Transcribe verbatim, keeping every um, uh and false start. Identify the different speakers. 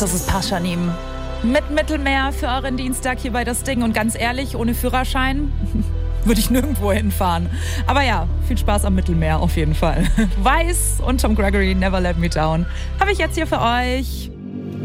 Speaker 1: Das ist Paschanim. Mit Mittelmeer für euren Dienstag hier bei Das Ding. Und ganz ehrlich, ohne Führerschein würde ich nirgendwo hinfahren. Aber ja, viel Spaß am Mittelmeer auf jeden Fall. Weiß und Tom Gregory, Never Let Me Down, habe ich jetzt hier für euch.